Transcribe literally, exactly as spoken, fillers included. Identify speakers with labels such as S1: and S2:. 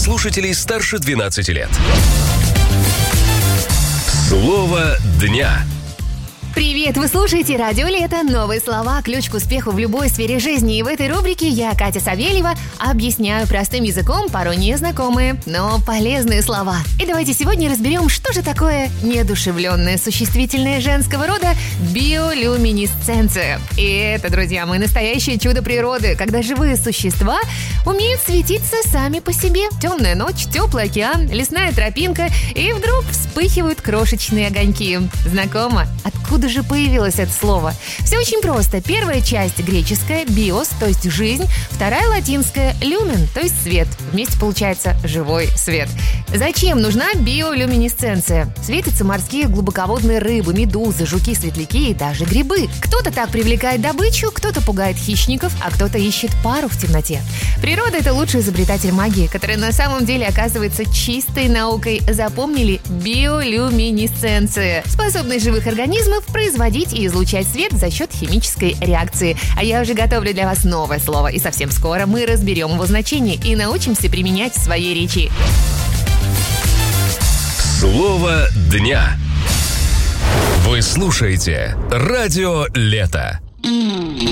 S1: слушателей старше двенадцати лет. Слово дня.
S2: Привет! Вы слушаете «Радио Лето». Новые слова, ключ к успеху в любой сфере жизни. И в этой рубрике я, Катя Савельева, объясняю простым языком порой незнакомые, но полезные слова. И давайте сегодня разберем, что же такое неодушевленное существительное женского рода биолюминесценция. И это, друзья мои, настоящее чудо природы, когда живые существа умеют светиться сами по себе. Темная ночь, теплый океан, лесная тропинка, и вдруг вспыхивают крошечные огоньки. Знакомо? Откуда же появилось это слово? Все очень просто. Первая часть греческая – биос, то есть жизнь. Вторая латинская – люмен, то есть свет. Вместе получается живой свет. Зачем нужна биолюминесценция? Светятся морские глубоководные рыбы, медузы, жуки, светляки и даже грибы. Кто-то так привлекает добычу, кто-то пугает хищников, а кто-то ищет пару в темноте. Природа – это лучший изобретатель магии, которая на самом деле оказывается чистой наукой. Запомнили? Биолюминесценция. Способность живых организмов производить и излучать свет за счет химической реакции. А я уже готовлю для вас новое слово, и совсем скоро мы разберем его значение и научимся применять в своей речи.
S1: Слово дня. Вы слушаете «Радио Лето».